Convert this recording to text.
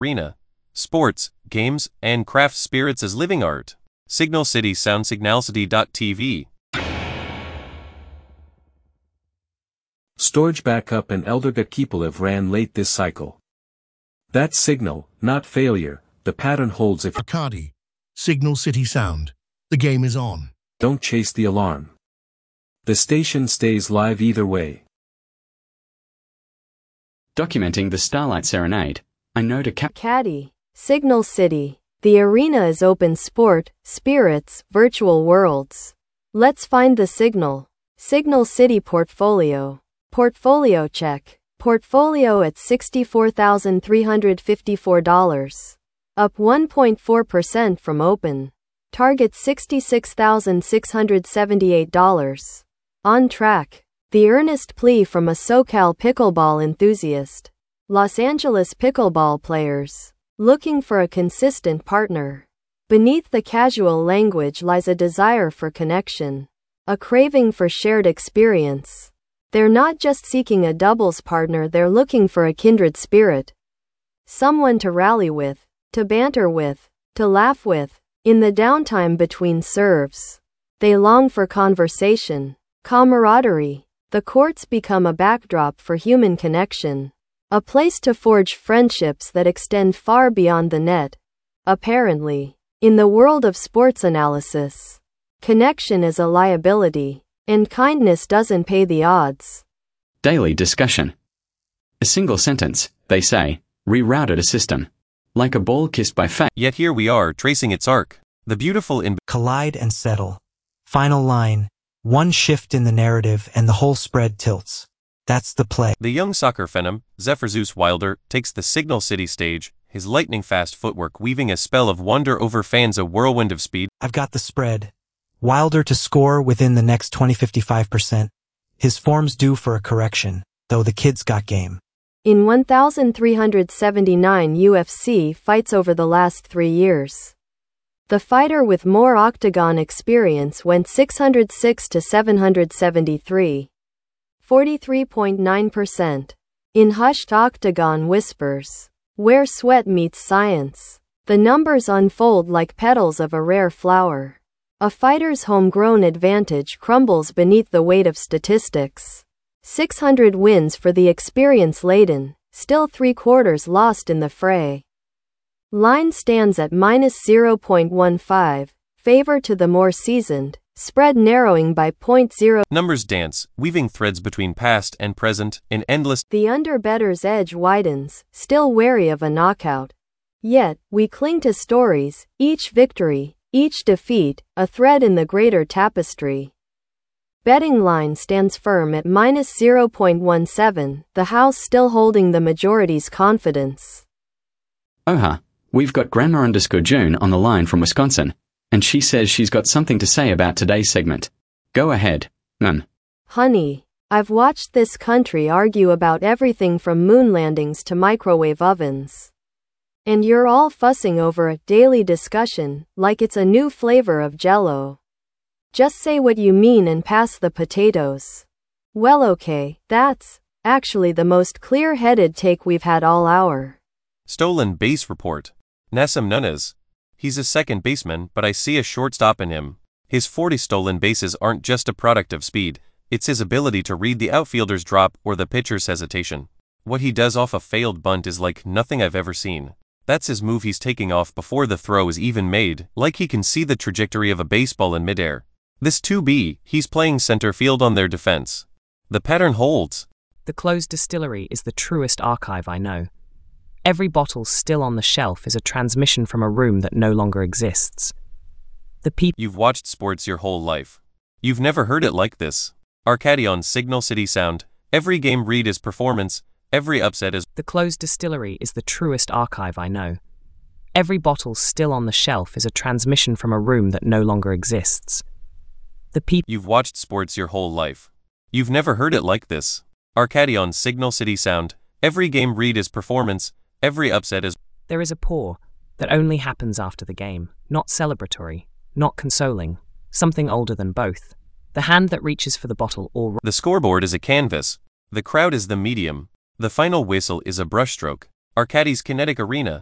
Arena. Sports, games, and craft spirits as living art. Signal City Sound Signalcity.tv. Storage backup and Elderga Kipolev ran late this cycle. That's signal, not failure. The pattern holds if Arkady. Signal City Sound. The game is on. Don't chase the alarm. The station stays live either way. Documenting the Starlight Serenade, I know to Caddy. Signal City. The arena is open sport, spirits, virtual worlds. Let's find the signal. Signal City Portfolio. Portfolio check. Portfolio at $64,354. Up 1.4% from open. Target $66,678. On track. The earnest plea from a SoCal pickleball enthusiast. Los Angeles pickleball players. Looking for a consistent partner. Beneath the casual language lies a desire for connection. A craving for shared experience. They're not just seeking a doubles partner, they're looking for a kindred spirit. Someone to rally with, to banter with, to laugh with. In the downtime between serves, they long for conversation, camaraderie. The courts become a backdrop for human connection. A place to forge friendships that extend far beyond the net. Apparently, in the world of sports analysis, connection is a liability, and kindness doesn't pay the odds. Daily discussion. A single sentence, they say, rerouted a system. Like a ball kissed by fate. Yet here we are, tracing its arc. The beautiful collide and settle. Final line. One shift in the narrative and the whole spread tilts. That's the play. The young soccer phenom, Zephyrzeus Wilder, takes the Signal City stage, his lightning-fast footwork weaving a spell of wonder over fans, a whirlwind of speed. I've got the spread. Wilder to score within the next 20-55%. His form's due for a correction, though the kid's got game. In 1,379 UFC fights over the last 3 years. The fighter with more octagon experience went 606 to 773. 43.9%. In hushed octagon whispers, where sweat meets science, the numbers unfold like petals of a rare flower. A fighter's homegrown advantage crumbles beneath the weight of statistics. 600 wins for the experience-laden, still 3/4 lost in the fray. Line stands at -0.15, favor to the more seasoned, spread narrowing by 0.0. Numbers dance, weaving threads between past and present, in endless. The under-better's edge widens, still wary of a knockout. Yet, we cling to stories, each victory, each defeat, a thread in the greater tapestry. Betting line stands firm at -0.17, the house still holding the majority's confidence. We've got Grandma_June on the line from Wisconsin, and she says she's got something to say about today's segment. Go ahead, None. Honey, I've watched this country argue about everything from moon landings to microwave ovens. And you're all fussing over a daily discussion, like it's a new flavor of Jell-O. Just say what you mean and pass the potatoes. Well, okay, that's actually the most clear-headed take we've had all hour. Stolen base report. Nassim Nunez. He's a second baseman, but I see a shortstop in him. His 40 stolen bases aren't just a product of speed, it's his ability to read the outfielder's drop or the pitcher's hesitation. What he does off a failed bunt is like nothing I've ever seen. That's his move, he's taking off before the throw is even made, like he can see the trajectory of a baseball in midair. This 2B, he's playing center field on their defense. The pattern holds. The closed distillery is the truest archive I know. Every bottle still on the shelf is a transmission from a room that no longer exists. The people. You've watched sports your whole life. You've never heard it like this. Arkady on Signal City Sound. Every game read is performance. Every upset is. The closed distillery is the truest archive I know. Every bottle still on the shelf is a transmission from a room that no longer exists. The people. You've watched sports your whole life. You've never heard it like this. Arkady on Signal City Sound. Every game read is performance. Every upset is. There is a pour that only happens after the game, not celebratory, not consoling, something older than both. The hand that reaches for the bottle or. The scoreboard is a canvas. The crowd is the medium. The final whistle is a brushstroke. Arkady's kinetic arena.